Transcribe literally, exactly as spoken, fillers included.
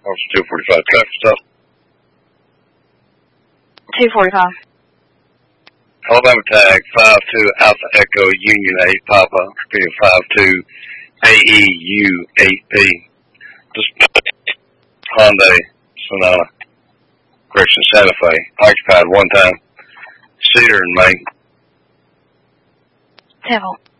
Officer two forty-five, traffic stop. two forty-five. Alabama tag five two Alpha Echo Union eight Papa, repeating five two A E U eight P. Just Hyundai Sonata, correction, Santa Fe, occupied one time, Cedar and Main. Temple.